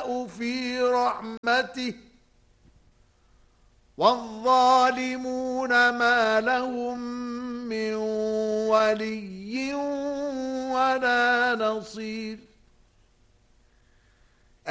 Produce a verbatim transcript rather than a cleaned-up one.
يشاء في رحمته والظالمون ما لهم من ولي ولا نصير.